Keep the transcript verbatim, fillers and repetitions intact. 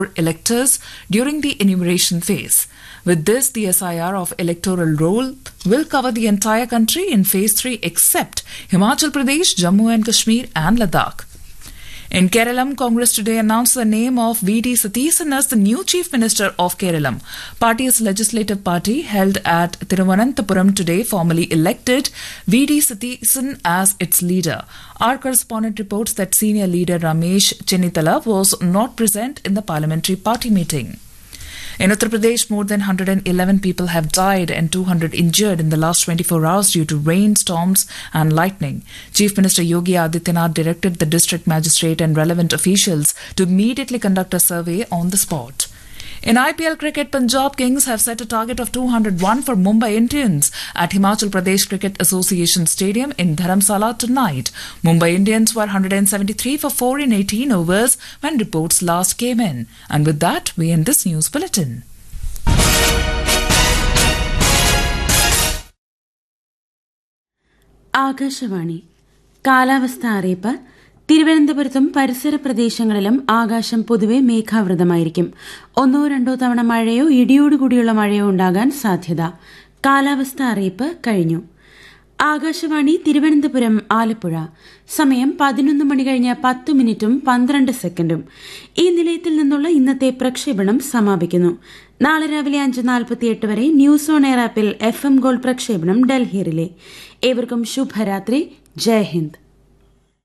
electors during the enumeration phase. With this, the S I R of electoral roll will cover the entire country in phase three except Himachal Pradesh, Jammu and Kashmir and Ladakh. In Kerala, Congress today announced the name of V D Satheesan as the new Chief Minister of Kerala. Party's legislative party held at Thiruvananthapuram today formally elected V D Satheesan as its leader. Our correspondent reports that senior leader Ramesh Chennithala was not present in the parliamentary party meeting. In Uttar Pradesh, more than one hundred eleven people have died and two hundred injured in the last twenty-four hours due to rain, storms and lightning. Chief Minister Yogi Adityanath directed the district magistrate and relevant officials to immediately conduct a survey on the spot. In I P L cricket, Punjab Kings have set a target of two hundred one for Mumbai Indians at Himachal Pradesh Cricket Association Stadium in Dharamsala tonight. Mumbai Indians were one hundred seventy-three for four in eighteen overs when reports last came in. And with that, we end this news bulletin. Akashvani കാലാവസ്ഥ അറിയിപ്പ്. തിരുവനന്തപുരത്തും പരിസര പ്രദേശങ്ങളിലും ആകാശം പൊതുവെ മേഘാവൃതമായിരിക്കും. ഒന്നോ രണ്ടോ തവണ മഴയോ ഇടിയോടുകൂടിയുള്ള മഴയോ ഉണ്ടാകാൻ സാധ്യത. കാലാവസ്ഥ അറിയിപ്പ് കഴിഞ്ഞു. ആകാശവാണി തിരുവനന്തപുരം ആലപ്പുഴ. സമയം പതിനൊന്ന് മണി കഴിഞ്ഞ് പത്ത് മിനിറ്റും പന്ത്രണ്ട് സെക്കൻഡും. ഈ നിലയത്തിൽ നിന്നുള്ള ഇന്നത്തെ പ്രക്ഷേപണം സമാപിക്കുന്നു. നാളെ രാവിലെ അഞ്ച് നാൽപ്പത്തിയെട്ട് വരെ ന്യൂസ് ഓൺ എയർ ആപ്പിൽ എഫ് എം ഗോൾഡ് പ്രക്ഷേപണം ഡൽഹിയിലെ. ഏവർക്കും ശുഭരാത്രി. ജയ് ഹിന്ദ്.